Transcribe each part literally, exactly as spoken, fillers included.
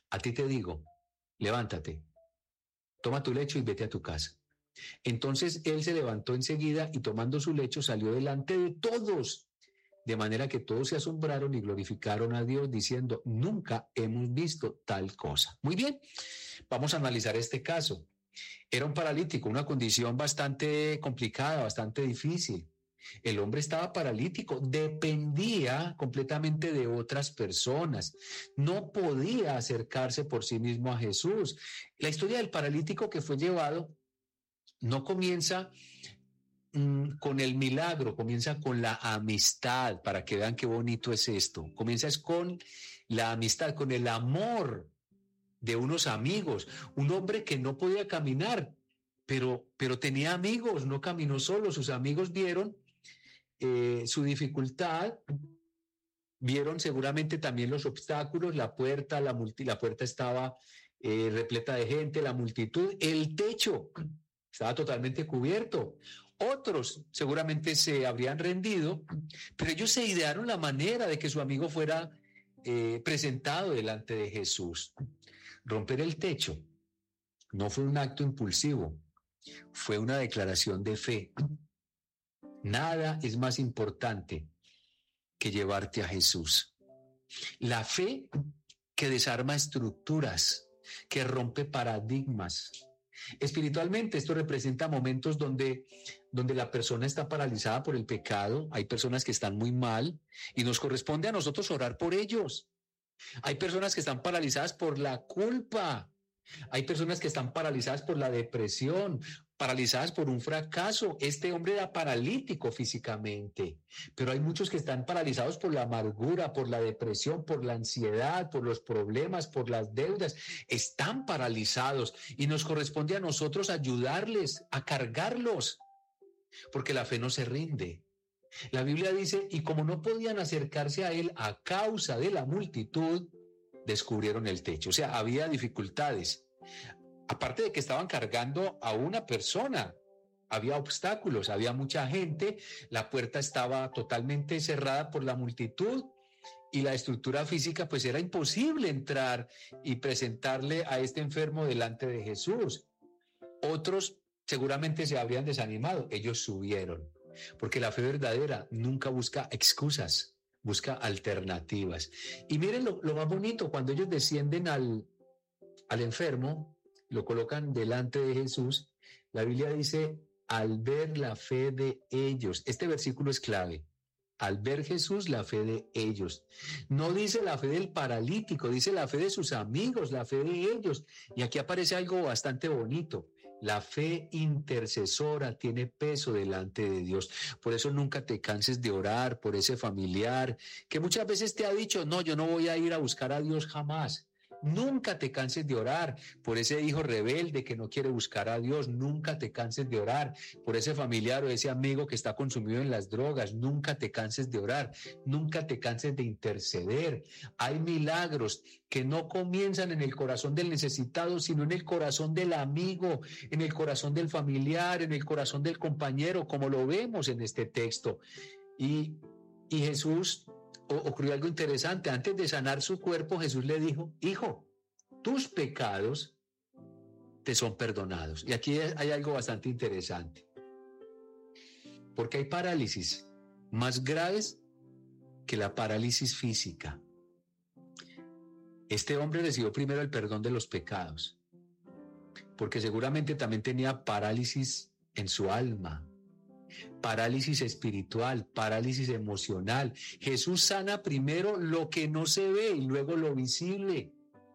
a ti te digo, levántate, toma tu lecho y vete a tu casa. Entonces él se levantó enseguida y tomando su lecho salió delante de todos, de manera que todos se asombraron y glorificaron a Dios diciendo, nunca hemos visto tal cosa. Muy bien, vamos a analizar este caso. Era un paralítico, una condición bastante complicada, bastante difícil. El hombre estaba paralítico, dependía completamente de otras personas, no podía acercarse por sí mismo a Jesús. La historia del paralítico que fue llevado no comienza mmm, con el milagro, comienza con la amistad, para que vean qué bonito es esto. Comienza es con la amistad, con el amor de unos amigos, un hombre que no podía caminar, pero, pero tenía amigos, no caminó solo, sus amigos vieron eh, su dificultad, vieron seguramente también los obstáculos, la puerta, la, multi, la puerta estaba eh, repleta de gente, la multitud, el techo estaba totalmente cubierto. Otros seguramente se habrían rendido, pero ellos se idearon la manera de que su amigo fuera eh, presentado delante de Jesús. Romper el techo no fue un acto impulsivo, fue una declaración de fe. Nada es más importante que llevarte a Jesús. La fe que desarma estructuras, que rompe paradigmas. Espiritualmente esto representa momentos donde, donde la persona está paralizada por el pecado. Hay personas que están muy mal y nos corresponde a nosotros orar por ellos. Hay personas que están paralizadas por la culpa. Hay personas que están paralizadas por la depresión, paralizadas por un fracaso. Este hombre era paralítico físicamente, pero hay muchos que están paralizados por la amargura, por la depresión, por la ansiedad, por los problemas, por las deudas. Están paralizados y nos corresponde a nosotros ayudarles, a cargarlos, porque la fe no se rinde. La Biblia dice, y como no podían acercarse a él a causa de la multitud, descubrieron el techo. O sea, había dificultades. Aparte de que estaban cargando a una persona, había obstáculos, había mucha gente, la puerta estaba totalmente cerrada por la multitud y la estructura física, pues era imposible entrar y presentarle a este enfermo delante de Jesús. Otros seguramente se habrían desanimado, ellos subieron, porque la fe verdadera nunca busca excusas, busca alternativas. Y miren lo, lo más bonito, cuando ellos descienden al, al enfermo, lo colocan delante de Jesús, la Biblia dice, al ver la fe de ellos. Este versículo es clave. Al ver Jesús, la fe de ellos. No dice la fe del paralítico, dice la fe de sus amigos, la fe de ellos. Y aquí aparece algo bastante bonito. La fe intercesora tiene peso delante de Dios. Por eso nunca te canses de orar por ese familiar que muchas veces te ha dicho, no, yo no voy a ir a buscar a Dios jamás. Nunca te canses de orar por ese hijo rebelde que no quiere buscar a Dios. Nunca te canses de orar por ese familiar o ese amigo que está consumido en las drogas. Nunca te canses de orar. Nunca te canses de interceder. Hay milagros que no comienzan en el corazón del necesitado, sino en el corazón del amigo, en el corazón del familiar, en el corazón del compañero, como lo vemos en este texto. Y, y Jesús... ocurrió algo interesante. Antes de sanar su cuerpo, Jesús le dijo, hijo, tus pecados te son perdonados. Y aquí hay algo bastante interesante, porque hay parálisis más graves que la parálisis física. Este hombre recibió primero el perdón de los pecados, porque seguramente también tenía parálisis en su alma, parálisis espiritual, parálisis emocional. Jesús sana primero lo que no se ve y luego lo visible.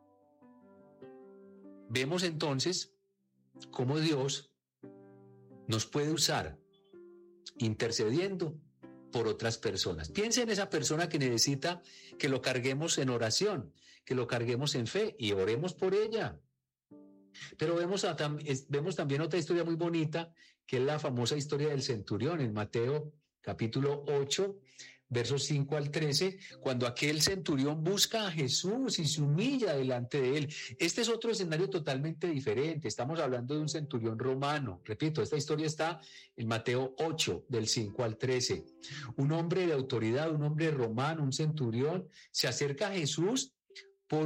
Vemos entonces cómo Dios nos puede usar intercediendo por otras personas. Piensa en esa persona que necesita que lo carguemos en oración, que lo carguemos en fe y oremos por ella. Pero vemos, a, vemos también otra historia muy bonita, que es la famosa historia del centurión en Mateo capítulo ocho, versos cinco al trece, cuando aquel centurión busca a Jesús y se humilla delante de él. Este es otro escenario totalmente diferente. Estamos hablando de un centurión romano. Repito, esta historia está en Mateo ocho, del cinco al trece. Un hombre de autoridad, un hombre romano, un centurión, se acerca a Jesús